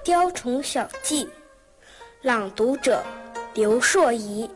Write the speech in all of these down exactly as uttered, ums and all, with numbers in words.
雕虫小技》，朗读者刘硕怡。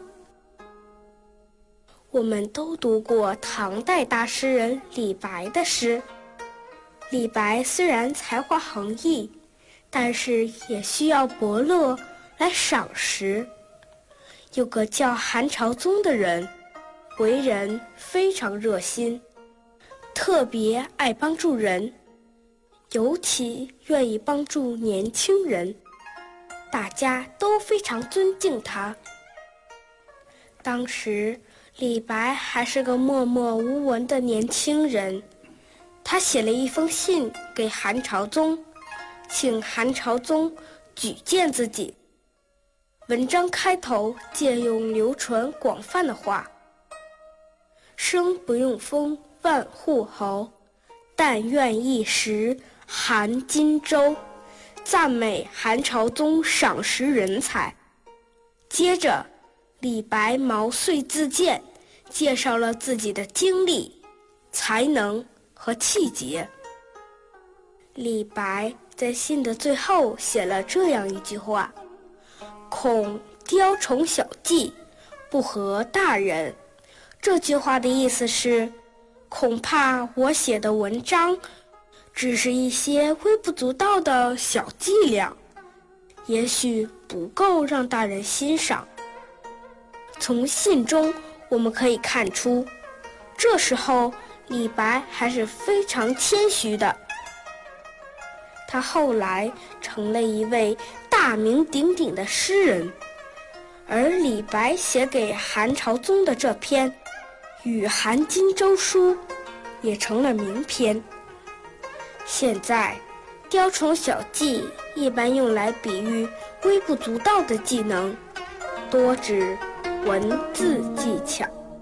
我们都读过唐代大诗人李白的诗。李白虽然才华横溢，但是也需要伯乐来赏识。有个叫韩朝宗的人，为人非常热心，特别爱帮助人，尤其愿意帮助年轻人，大家都非常尊敬他。当时李白还是个默默无闻的年轻人，他写了一封信给韩朝宗，请韩朝宗举荐自己。文章开头借用流传广泛的话：生不用封万户侯，但愿一时韩荆州，赞美韩朝宗赏识人才。接着李白毛遂自荐，介绍了自己的经历、才能和气节。李白在信的最后写了这样一句话：恐雕虫小技，不合大人。这句话的意思是，恐怕我写的文章只是一些微不足道的小伎俩，也许不够让大人欣赏。从信中我们可以看出，这时候李白还是非常谦虚的。他后来成了一位大名鼎鼎的诗人，而李白写给韩朝宗的这篇《与韩荆州书》也成了名篇。现在雕虫小技一般用来比喻微不足道的技能，多指文字技巧。